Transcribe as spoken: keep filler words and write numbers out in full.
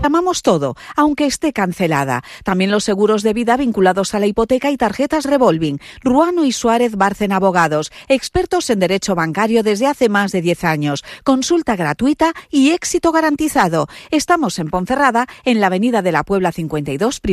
Llamamos todo, aunque esté cancelada. También los seguros de vida vinculados a la hipoteca y tarjetas revolving. Ruano y Suárez Bárcena Abogados, expertos en derecho bancario desde hace más de diez años. Consulta gratuita y éxito garantizado. Estamos en Ponferrada, en la avenida de la Puebla cincuenta y dos.